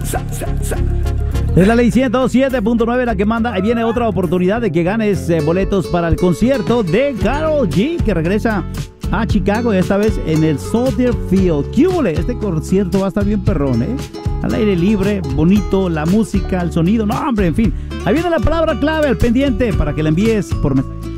Es la ley 107.9 la que manda. Ahí viene otra oportunidad de que ganes boletos para el concierto de Karol G, que regresa a Chicago, esta vez en el Soldier Field. ¿Qué hubole? Este concierto va a estar bien perrón, ¿eh? Al aire libre, bonito, la música, el sonido. No, hombre, en fin. Ahí viene la palabra clave, al pendiente, para que la envíes por mensaje.